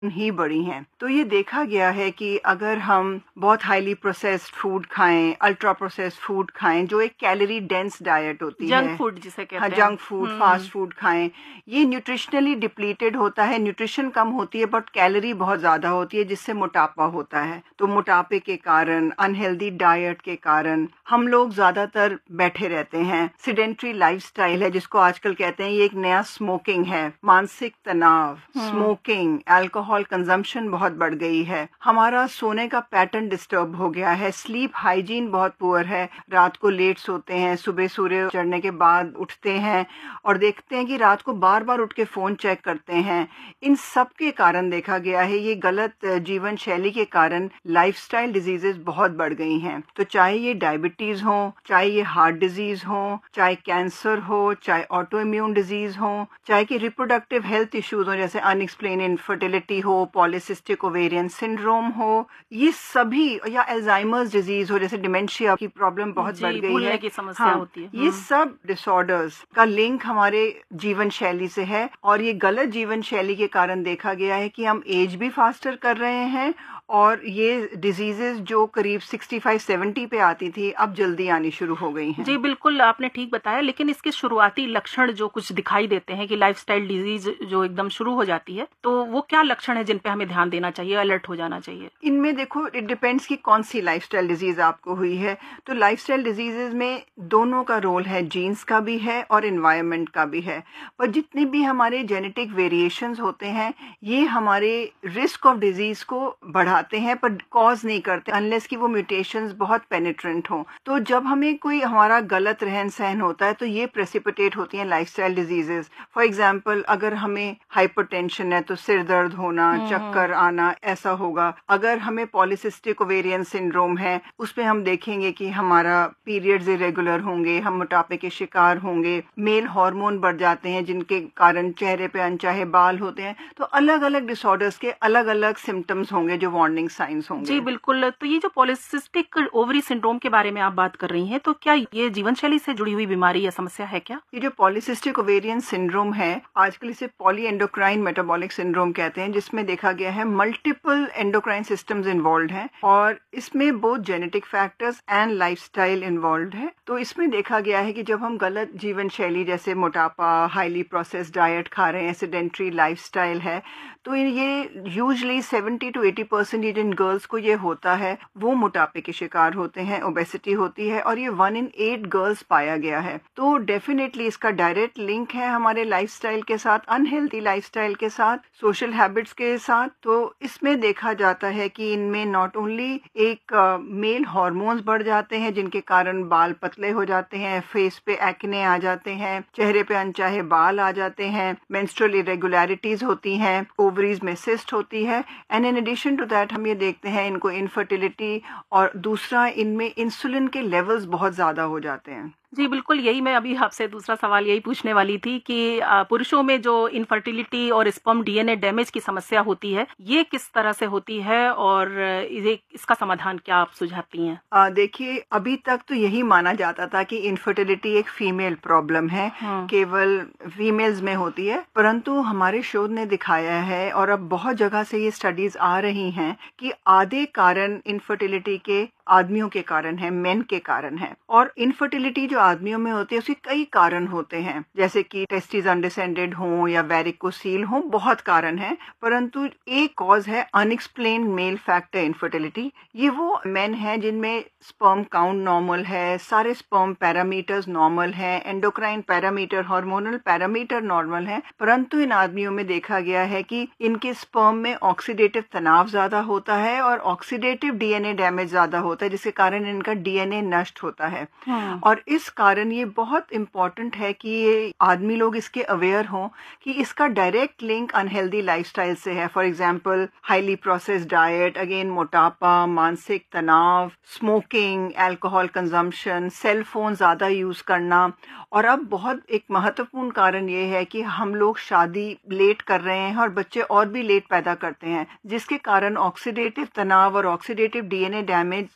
ही बढ़ी हैं। तो ये देखा गया है कि अगर हम बहुत हाईली प्रोसेस्ड फूड खाएं, अल्ट्रा प्रोसेस्ड फूड खाएं, जो एक कैलोरी डेंस डाइट होती जंक है, फूड जिसे हाँ, कहते हैं। जंक फूड, फास्ट फूड खाएं, ये न्यूट्रिशनली डिप्लीटेड होता है, न्यूट्रिशन कम होती है बट कैलोरी बहुत ज़्यादा होती है, जिससे मोटापा होता है। तो मोटापे के कारण, अनहेल्दी डाइट के कारण हम लोग ज़्यादातर बैठे रहते हैं। सिडेंट्री लाइफस्टाइल है जिसको आजकल कहते हैं, ये एक नया स्मोकिंग है, मानसिक तनाव, स्मोकिंग, अल्कोहल कंजम्पशन बहुत बढ़ गई है, हमारा सोने का पैटर्न डिस्टर्ब हो गया है, स्लीप हाइजीन बहुत पुअर है, रात को लेट सोते हैं, सुबह सूर्य चढ़ने के बाद उठते हैं और देखते हैं कि रात को बार बार उठ के फ़ोन चेक करते हैं। इन सब के कारण देखा गया है, ये गलत जीवन शैली के कारण लाइफस्टाइल डिजीजेस बहुत बढ़ गई हैं। तो चाहे ये डायबिटीज़ हो, चाहे ये हार्ट डिजीज़ हो, चाहे कैंसर हो, चाहे ऑटो इम्यून डिजीज़ हो, चाहे कि रिप्रोडक्टिव हेल्थ इश्यूज हो जैसे अनएक्सप्लेन इनफर्टिलिटी हो, पॉलीसिस्टिक ओवेरियन सिंड्रोम हो, ये सभी, या अल्जाइमर्स डिजीज हो जैसे डिमेंशिया की प्रॉब्लम बहुत बढ़ जी, गई भूलने है। की समस्या हाँ, होती है। ये सब डिसऑर्डर्स का लिंक हमारे जीवन शैली से है और ये गलत जीवन शैली के कारण देखा गया है कि हम एज भी फास्टर कर रहे हैं और ये डिजीजेस जो करीब 65-70 पे आती थी अब जल्दी आनी शुरू हो गई हैं। जी, बिल्कुल आपने ठीक बताया, लेकिन इसके शुरुआती लक्षण जो कुछ दिखाई देते हैं कि लाइफस्टाइल डिजीज जो एकदम शुरू हो जाती है, तो वो क्या लक्षण है जिन पे हमें ध्यान देना चाहिए, अलर्ट हो जाना चाहिए? इनमें देखो, इट डिपेंड्स कि कौन सी लाइफस्टाइल डिजीज आपको हुई है। तो लाइफस्टाइल डिजीजेज में दोनों का रोल है, जीन्स का भी है और एनवायरनमेंट का भी है। पर जितने भी हमारे जेनेटिक वेरिएशंस होते हैं, ये हमारे रिस्क ऑफ डिजीज को बढ़ाते हैं पर कॉज नहीं करते अनलेस कि वो म्यूटेशंस बहुत पेनिट्रेंट हों। तो जब हमें कोई हमारा गलत रहन सहन होता है तो ये प्रेसिपिटेट होती हैं लाइफस्टाइल डिजीजेस। फॉर एग्जाम्पल, अगर हमें हाइपरटेंशन है तो सिर दर्द होना, चक्कर आना, ऐसा होगा। अगर हमें पॉलीसिस्टिक ओवेरियन सिंड्रोम है, उसमें हम देखेंगे कि हमारा पीरियड्स इरेगुलर होंगे, हम मोटापे के शिकार होंगे, मेल हार्मोन बढ़ जाते हैं जिनके कारण चेहरे पे अनचाहे बाल होते हैं। तो अलग अलग डिसऑर्डर्स के अलग अलग सिम्टम्स होंगे जो वार्निंग साइंस जी, होंगे। बिल्कुल। तो ये जो पॉलिसिस्टिक ओवरी सिंड्रोम के बारे में आप बात कर रही हैं, तो क्या ये जीवन शैली से जुड़ी हुई बीमारी या समस्या है क्या? ये जो पॉलीसिस्टिक ओवेरियन सिंड्रोम है, आजकल इसे पॉली एंडोक्राइन मेटाबॉलिक सिंड्रोम कहते हैं, जिसमें देखा गया है मल्टीपल एंडोक्राइन सिस्टम्स इन्वॉल्व हैं और इसमें both genetic factors and lifestyle involve है। तो इसमें देखा गया है कि जब हम गलत जीवन शैली जैसे मोटापा, हाईली प्रोसेस्ड डाइट खा रहे हैं, सेडेंट्री लाइफस्टाइल है, तो ये यूजुअली 70 to 80% ये जिन गर्ल्स को ये होता है वो मोटापे के शिकार होते हैं, ओबेसिटी होती है और ये 1 in 8 गर्ल्स पाया गया है। तो डेफिनेटली इसका डायरेक्ट लिंक है हमारे लाइफस्टाइल के साथ, अनहेल्दी लाइफस्टाइल के साथ, सोशल हैबिट्स के साथ। तो इसमें देखा जाता है कि इनमें नॉट ओनली एक मेल हार्मोन्स बढ़ जाते हैं जिनके कारण बाल पतले हो जाते हैं, फेस पे एक्ने आ जाते हैं, चेहरे पे अनचाहे बाल आ जाते हैं, मेंस्ट्रुअल इरेगुलरिटीज होती हैं, ओवरीज में सिस्ट होती है and in addition to that हम ये देखते हैं इनको इनफर्टिलिटी और दूसरा इनमें इंसुलिन के लेवल्स बहुत ज़्यादा हो जाते हैं। जी, बिल्कुल, यही मैं अभी आपसे दूसरा सवाल यही पूछने वाली थी कि पुरुषों में जो इनफर्टिलिटी और स्पर्म डीएनए डैमेज की समस्या होती है, ये किस तरह से होती है और ये इसका समाधान क्या आप सुझाती हैं? देखिए, अभी तक तो यही माना जाता था कि इनफर्टिलिटी एक फीमेल प्रॉब्लम है, केवल फीमेल्स में होती है, परंतु हमारे शोध ने दिखाया है और अब बहुत जगह से ये स्टडीज आ रही हैं कि आधे कारण इनफर्टिलिटी के आदमियों के कारण है, मेन के कारण है। और इनफर्टिलिटी जो आदमियों में होती है उसके कई कारण होते हैं, जैसे कि टेस्टिस अनडिसेंडेड हो या वेरिकोसील हो, बहुत कारण है, परंतु एक कॉज है अनएक्सप्लेन्ड मेल फैक्टर इनफर्टिलिटी। ये वो मेन है जिनमें स्पर्म काउंट नॉर्मल है, सारे स्पर्म पैरामीटर्स नॉर्मल हैं, endocrine parameter, hormonal parameter normal हैं, परंतु इन आदमियों में देखा गया है कि इनके स्पर्म में ऑक्सीडेटिव तनाव ज्यादा होता है और ऑक्सीडेटिव डीएनए डैमेज ज्यादा होता है, जिसके कारण इनका डीएनए नष्ट होता है। और इस कारण ये बहुत इम्पोर्टेंट है कि ये आदमी लोग इसके अवेयर हों कि इसका डायरेक्ट लिंक अनहेल्दी लाइफस्टाइल से है। For example, highly processed diet, again मोटापा, मानसिक तनाव, smoking, alcohol consumption, cell phone ज्यादा यूज करना, और अब बहुत एक महत्वपूर्ण कारण ये है कि हम लोग शादी लेट कर रहे हैं और बच्चे और भी लेट पैदा करते हैं, जिसके कारण ऑक्सीडेटिव तनाव और ऑक्सीडेटिव डीएनए डैमेज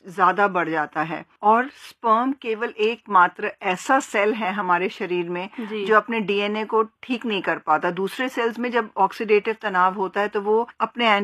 ज्यादा बढ़ जाता है। और स्पर्म केवल एकमात्र ऐसा सेल है हमारे शरीर में जो अपने डीएनए को ठीक नहीं कर पाता। दूसरे सेल्स में जब ऑक्सीडेटिव तनाव होता है तो वो अपने